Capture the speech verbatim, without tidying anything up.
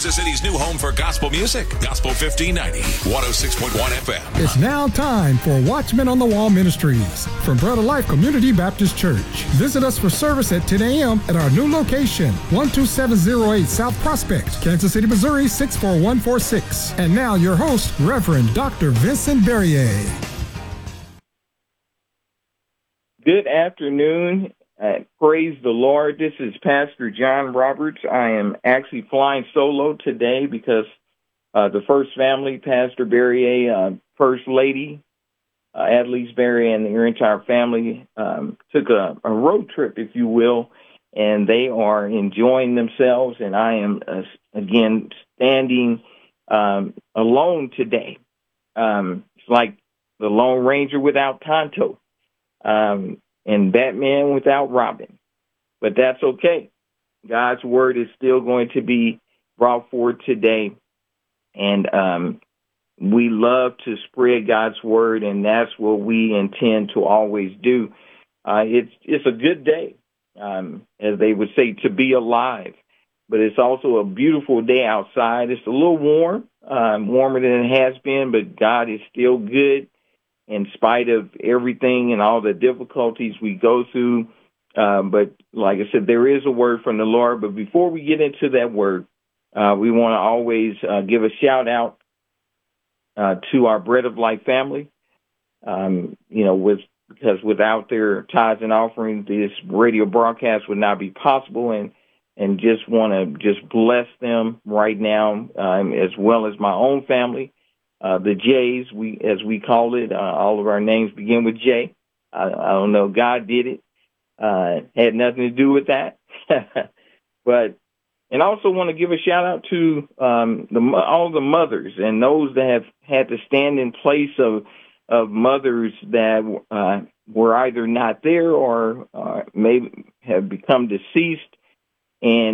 Kansas City's new home for gospel music. Gospel fifteen ninety, one oh six point one F M. It's now time for Watchmen on the Wall Ministries from Bread of Life Community Baptist Church. Visit us for service at ten a.m. at our new location, one two seven oh eight South Prospect, Kansas City, Missouri, six four one four six. And now your host, Reverend Doctor Vincent Berrier. Good afternoon. Uh, praise the Lord. This is Pastor John Roberts. I am actually flying solo today because uh, the First Family, Pastor Berrier, uh, First Lady, uh, Adelice Berrier, and their entire family um, took a, a road trip, if you will, and they are enjoying themselves, and I am, uh, again, standing um, alone today. Um, it's like the Lone Ranger without Tonto. Um, and Batman without Robin. But that's okay. God's word is still going to be brought forward today. And um, we love to spread God's word, and that's what we intend to always do. Uh, it's it's a good day, um, as they would say, to be alive. But it's also a beautiful day outside. It's a little warm, um, warmer than it has been, but God is still good. In spite of everything and all the difficulties we go through. Uh, but like I said, there is a word from the Lord. But before we get into that word, uh, we want to always uh, give a shout out uh, to our Bread of Life family. Um, you know, with because without their tithes and offerings, this radio broadcast would not be possible. And and just want to just bless them right now, um, as well as my own family. Uh, the J's, we as we call it, uh, all of our names begin with J. I, I don't know, God did it. Uh, had nothing to do with that. But, and also want to give a shout out to um, the all the mothers and those that have had to stand in place of of mothers that uh, were either not there or uh, may have become deceased. And